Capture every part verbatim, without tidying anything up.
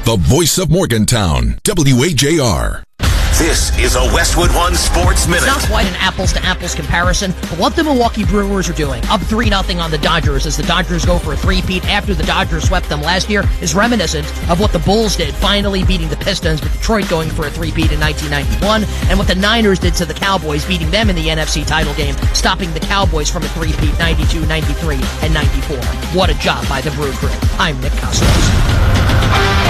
the voice of Morgantown, W A J R. This is a Westwood One Sports Minute. It's not quite an apples-to-apples comparison, but what the Milwaukee Brewers are doing, up three nothing on the Dodgers as the Dodgers go for a three-peat after the Dodgers swept them last year, is reminiscent of what the Bulls did, finally beating the Pistons, with Detroit going for a three-peat in nineteen ninety-one, and what the Niners did to the Cowboys, beating them in the N F C title game, stopping the Cowboys from a three-peat ninety-two, ninety-three, and ninety-four. What a job by the Brew Crew. I'm Nick Costos.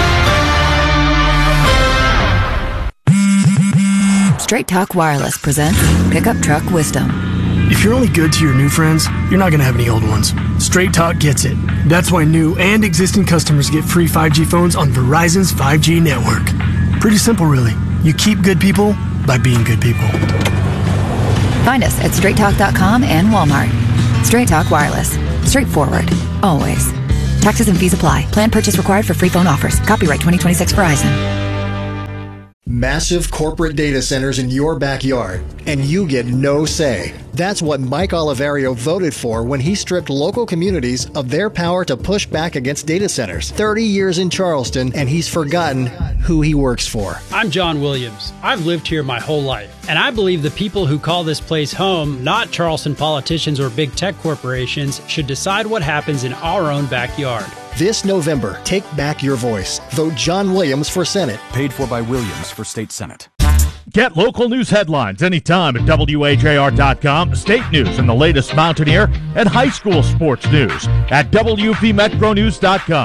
Straight Talk Wireless presents Pickup Truck Wisdom. If you're only good to your new friends, you're not going to have any old ones. Straight Talk gets it. That's why new and existing customers get free five G phones on Verizon's five G network. Pretty simple, really. You keep good people by being good people. Find us at straight talk dot com and Walmart. Straight Talk Wireless. Straightforward. Always. Taxes and fees apply. Plan purchase required for free phone offers. Copyright twenty twenty-six Verizon. Massive corporate data centers in your backyard, and you get no say. That's what Mike Oliverio voted for when he stripped local communities of their power to push back against data centers. thirty years in Charleston, and he's forgotten who he works for. I'm John Williams. I've lived here my whole life, and I believe the people who call this place home, not Charleston politicians or big tech corporations, should decide what happens in our own backyard. This November, take back your voice. Vote John Williams for Senate. Paid for by Williams for State Senate. Get local news headlines anytime at W A J R dot com, state news and the latest Mountaineer and high school sports news at W P Metro News dot com.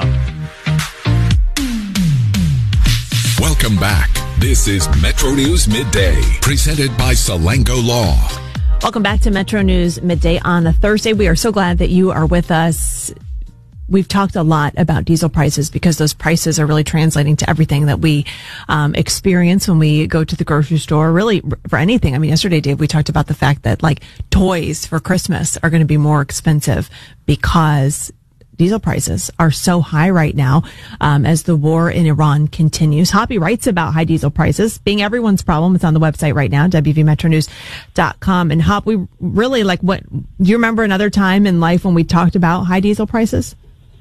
Welcome back. This is Metro News Midday, presented by Salango Law. Welcome back to Metro News Midday on a Thursday. We are so glad that you are with us. We've talked a lot about diesel prices because those prices are really translating to everything that we um, experience when we go to the grocery store, really for anything. I mean, yesterday, Dave, we talked about the fact that like toys for Christmas are going to be more expensive because diesel prices are so high right now um, as the war in Iran continues. Hoppy writes about high diesel prices being everyone's problem. It's on the website right now, W V Metro News dot com. And Hop, we really like what, do you remember another time in life when we talked about high diesel prices?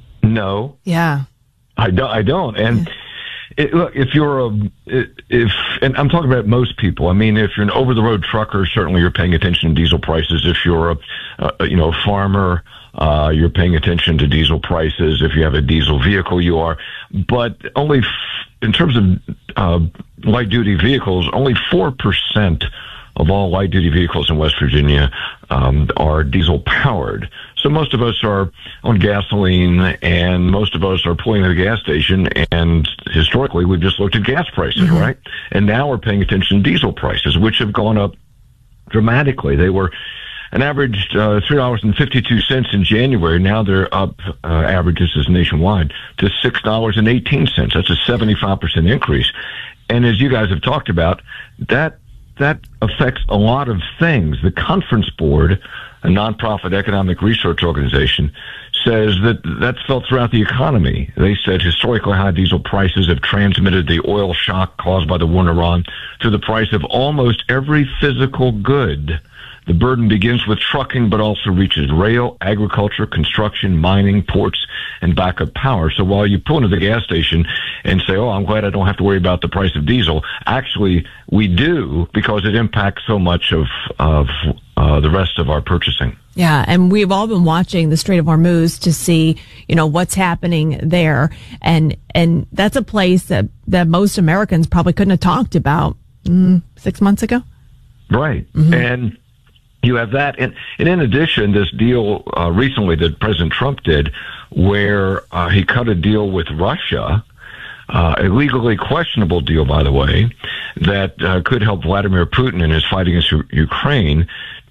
No. Yeah. I don't. I don't. And it, look, if you're a, if, and I'm talking about most people. I mean, if you're an over-the-road trucker, certainly you're paying attention to diesel prices. If you're a, a you know, a farmer, uh, you're paying attention to diesel prices. If you have a diesel vehicle, you are. But only, f- in terms of uh, light-duty vehicles, only four percent of all light-duty vehicles in West Virginia um, are diesel-powered. So most of us are on gasoline, and most of us are pulling to the gas station, and historically we've just looked at gas prices, mm-hmm. right? And now we're paying attention to diesel prices, which have gone up dramatically. They were an average uh, three dollars and fifty-two cents in January. Now they're up, uh, average, this is nationwide, to six dollars and eighteen cents. That's a seventy-five percent increase. And as you guys have talked about, that that affects a lot of things. The Conference Board, a nonprofit economic research organization, says that that's felt throughout the economy. They said historically high diesel prices have transmitted the oil shock caused by the war in Iran to the price of almost every physical good. The burden begins with trucking, but also reaches rail, agriculture, construction, mining, ports, and backup power. So while you pull into the gas station and say, oh, I'm glad I don't have to worry about the price of diesel, actually we do, because it impacts so much of, of uh, the rest of our purchasing. Yeah, and we've all been watching the Strait of Hormuz to see, you know, what's happening there. And and that's a place that, that most Americans probably couldn't have talked about mm, six months ago. Right. Mm-hmm. And you have that. And, and in addition, this deal uh, recently that President Trump did where uh, he cut a deal with Russia, uh, a legally questionable deal, by the way, that uh, could help Vladimir Putin in his fight against U- Ukraine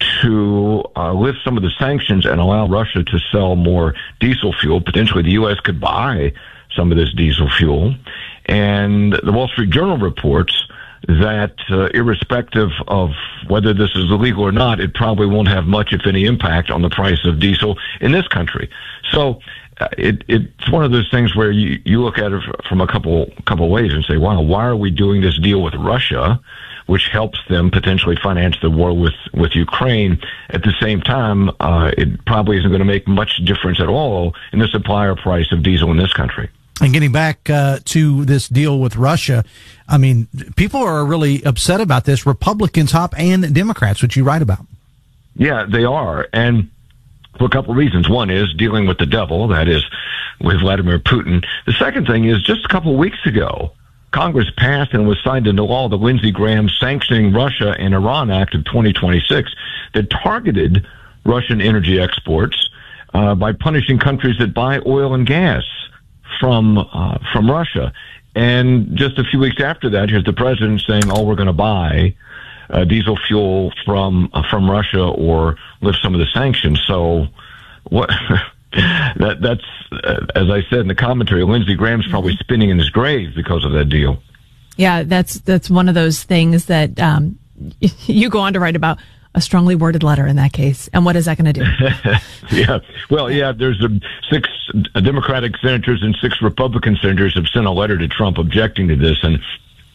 to uh, lift some of the sanctions and allow Russia to sell more diesel fuel. Potentially the U S could buy some of this diesel fuel. And the Wall Street Journal reports that uh, irrespective of whether this is illegal or not, it probably won't have much, if any, impact on the price of diesel in this country. So uh, it, it's one of those things where you, you look at it from a couple couple ways and say, wow, why are we doing this deal with Russia, which helps them potentially finance the war with, with Ukraine? At the same time, uh, it probably isn't going to make much difference at all in the supply or price of diesel in this country. And getting back uh, to this deal with Russia, I mean, people are really upset about this, Republicans, Hop, and Democrats, which you write about. Yeah, they are. And for a couple of reasons. One is dealing with the devil, that is, with Vladimir Putin. The second thing is just a couple of weeks ago, Congress passed and was signed into law the Lindsey Graham Sanctioning Russia and Iran Act of twenty twenty-six that targeted Russian energy exports uh, by punishing countries that buy oil and gas from uh, from Russia. And just a few weeks after that, here's the president saying, oh, we're going to buy uh, diesel fuel from uh, from Russia or lift some of the sanctions. So what? that that's uh, as I said in the commentary, Lindsey Graham's probably spinning in his grave because of that deal. Yeah, that's that's one of those things that um, you go on to write about. A strongly worded letter in that case. And what is that going to do? yeah. Well, yeah, there's a, six Democratic senators and six Republican senators have sent a letter to Trump objecting to this. And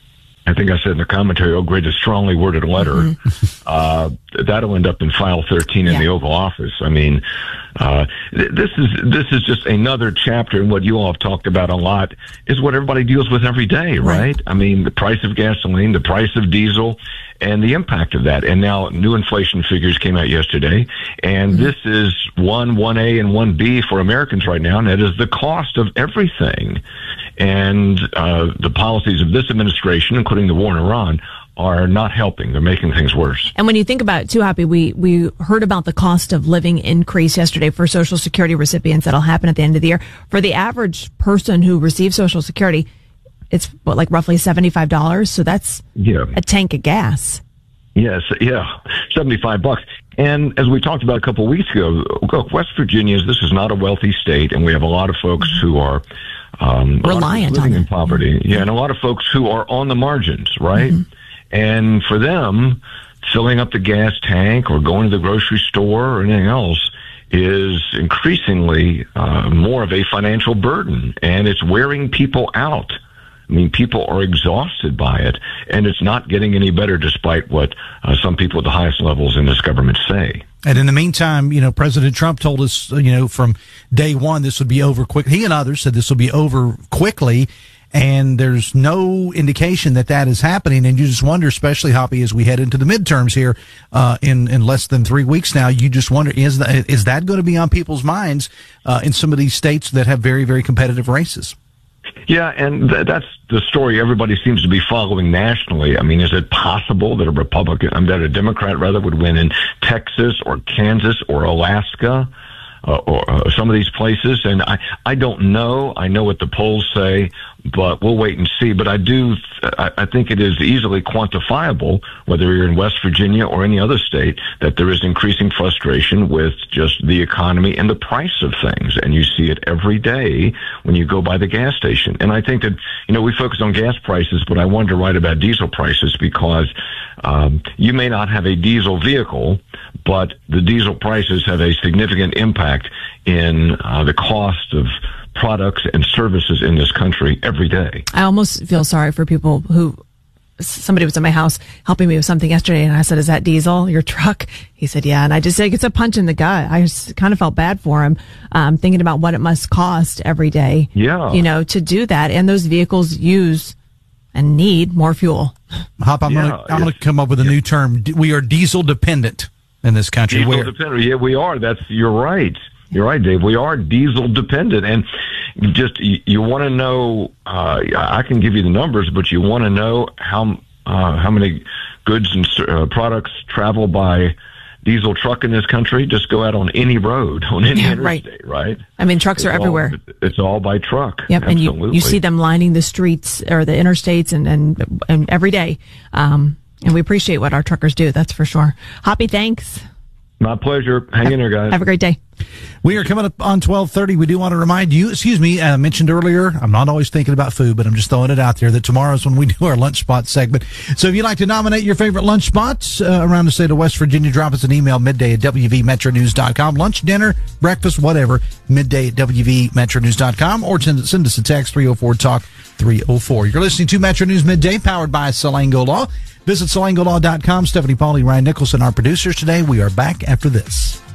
I think I said in the commentary, oh, great, a strongly worded letter. Mm-hmm. Uh, that'll end up in file thirteen in yeah. the Oval Office. I mean, uh, th- this is, this is just another chapter in what you all have talked about a lot is what everybody deals with every day, right? right? I mean, the price of gasoline, the price of diesel, and the impact of that. And now new inflation figures came out yesterday. And mm-hmm. this is one, one A and one B for Americans right now. And that is the cost of everything. And uh, the policies of this administration, including the war in Iran, are not helping. They're making things worse. And when you think about it, too, Hoppy, we, we heard about the cost of living increase yesterday for Social Security recipients that'll happen at the end of the year. For the average person who receives Social Security, it's what, like roughly seventy-five dollars. So that's yeah. a tank of gas. Yes, yeah, seventy-five bucks. And as we talked about a couple of weeks ago, look, West Virginia, this is not a wealthy state, and we have a lot of folks mm-hmm. who are um, reliant living on in poverty. Mm-hmm. Yeah, and a lot of folks who are on the margins, right? Mm-hmm. And for them, filling up the gas tank or going to the grocery store or anything else is increasingly uh, more of a financial burden, and it's wearing people out. I mean, people are exhausted by it, and it's not getting any better despite what uh, some people at the highest levels in this government say. And in the meantime, you know, President Trump told us, you know, from day one, this would be over quick. He and others said this will be over quickly, and there's no indication that that is happening. And you just wonder, especially, Hoppy, as we head into the midterms here uh, in, in less than three weeks now, you just wonder, is that, is that going to be on people's minds uh, in some of these states that have very, very competitive races? Yeah, and th- that's the story everybody seems to be following nationally. I mean, is it possible that a Republican, I mean, that a Democrat rather would win in Texas or Kansas or Alaska uh, or uh, some of these places? And I, I don't know. I know what the polls say, but we'll wait and see. But I do, I, I think it is easily quantifiable, whether you're in West Virginia or any other state, that there is increasing frustration with just the economy and the price of things. And you see it every day when you go by the gas station. And I think that, you know, we focus on gas prices, but I wanted to write about diesel prices because um, you may not have a diesel vehicle, but the diesel prices have a significant impact in uh, the cost of products and services in this country every day. I almost feel sorry for people who, somebody was at my house helping me with something yesterday, and I said, is that diesel, your truck? He said, yeah. And I just said, it's a punch in the gut. I just kind of felt bad for him, um, thinking about what it must cost every day, yeah. you know, to do that. And those vehicles use and need more fuel. Hop, I'm yeah, going to I'm going to come up with a yeah. new term. We are diesel dependent in this country. Diesel We're, dependent. Yeah, we are. That's, you're right. You're right, Dave. We are diesel dependent, and just you, you want to know. Uh, I can give you the numbers, but you want to know how uh, how many goods and uh, products travel by diesel truck in this country. Just go out on any road, on any yeah, interstate, right. right? I mean, trucks it's are everywhere. All, it's all by truck. Yep, Absolutely. and you you see them lining the streets or the interstates and and, and every day. Um, and we appreciate what our truckers do. That's for sure. Hoppy, thanks. My pleasure. Hang have, in there, guys. Have a great day. We are coming up on twelve thirty. We do want to remind you, excuse me, I mentioned earlier, I'm not always thinking about food, but I'm just throwing it out there that tomorrow is when we do our lunch spot segment. So if you'd like to nominate your favorite lunch spots uh, around the state of West Virginia, drop us an email midday at W V metro news dot com. Lunch, dinner, breakfast, whatever, midday at W V metro news dot com, or send, send us a text, three oh four talk three oh four. You're listening to Metro News Midday, powered by Salango Law. Visit salango law dot com. Stephanie Pauly, Ryan Nicholson, our producers today. We are back after this.